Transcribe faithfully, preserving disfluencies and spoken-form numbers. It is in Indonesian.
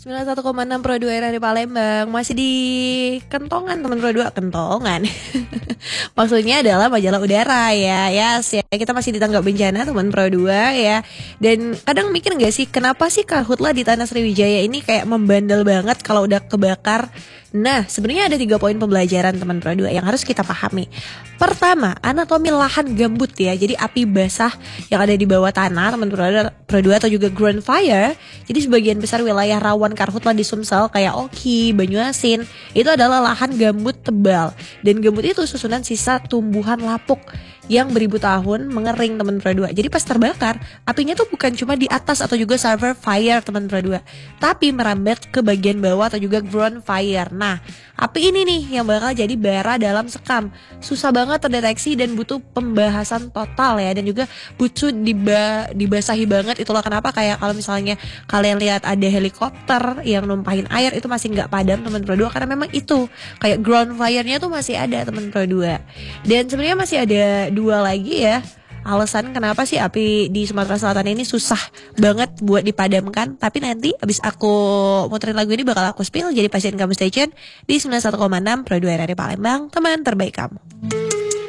sembilan puluh satu koma enam Pro dua R R I Palembang. Masih di kentongan teman Pro dua. Kentongan maksudnya adalah majalah udara ya. Yes ya, kita masih di tanggap bencana teman Pro dua ya. Dan kadang mikir gak sih, kenapa sih Karhutla di Tanah Sriwijaya ini kayak membandel banget kalau udah kebakar. Nah, sebenarnya ada tiga poin pembelajaran teman Pro dua yang harus kita pahami. Pertama, anatomi lahan gambut ya. Jadi api basah yang ada di bawah tanah teman Pro dua atau juga ground fire. Jadi sebagian besar wilayah rawan Karhutla di Sumsel kayak Oki, Banyuasin itu adalah lahan gambut tebal. Dan gambut itu susunan sisa tumbuhan lapuk yang beribu tahun mengering teman Pro dua. Jadi pas terbakar, apinya tuh bukan cuma di atas atau juga server fire teman Pro dua, tapi merambat ke bagian bawah atau juga ground fire. Nah, api ini nih yang bakal jadi bara dalam sekam. Susah banget terdeteksi dan butuh pembahasan total ya, dan juga butuh diba dibasahi banget. Itulah kenapa kayak kalau misalnya kalian lihat ada helikopter yang numpahin air itu masih nggak padam teman Pro dua, karena memang itu kayak ground fire-nya tuh masih ada teman Pro dua. Dan sebenarnya masih ada dua lagi ya alasan kenapa sih api di Sumatera Selatan ini susah banget buat dipadamkan. Tapi nanti abis aku muterin lagu ini bakal aku spill. Jadi pastiin kamu stay tune di sembilan puluh satu koma enam Pro dua R R I Palembang, teman terbaik kamu.